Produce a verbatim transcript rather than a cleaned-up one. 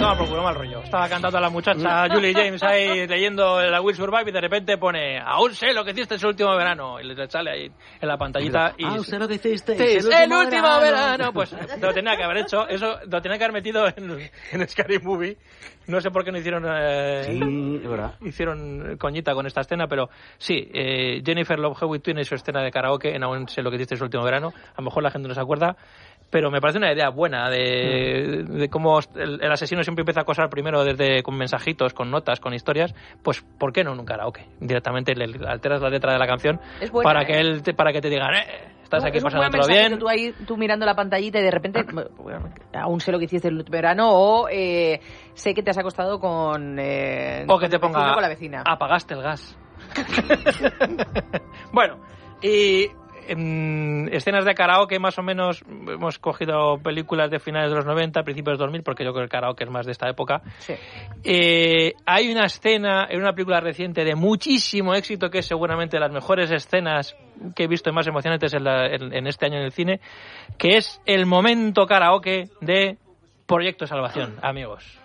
toma por culo, mal rollo. Estaba cantando a la muchacha Julie James ahí leyendo la Will Survive y de repente pone aún sé lo que hiciste ese último verano. Y le sale ahí en la pantallita y... Aún sé lo que hiciste Sí, el último, el último verano. verano. Pues lo tenía que haber hecho. Eso lo tenía que haber metido en, en Scary Movie. No sé por qué no hicieron eh, sí, es verdad. hicieron coñita con esta escena, pero sí, eh, Jennifer Love Hewitt tiene su escena de karaoke en Aún sé lo que hiciste ese último verano. A lo mejor la gente no se acuerda, pero me parece una idea buena de, de cómo el, el asesino siempre empieza a acosar primero desde con mensajitos, con notas, con historias. Pues ¿por qué no en un karaoke? Directamente le alteras la letra de la canción buena, para que ¿eh? él te, para que te digan eh, estás no, aquí pasándotelo bien. Tú ahí tú mirando la pantallita y de repente aún sé lo que hiciste el último verano o eh, sé que te has acostado con eh, o que te ponga con la vecina. Apagaste el gas. Bueno, y en escenas de karaoke más o menos hemos cogido películas de finales de los noventa, principios de dos mil, porque yo creo que el karaoke es más de esta época. Sí. Eh, hay una escena en una película reciente de muchísimo éxito que es seguramente de las mejores escenas que he visto y más emocionantes en, la, en, en este año en el cine, que es el momento karaoke de Proyecto Salvación, amigos.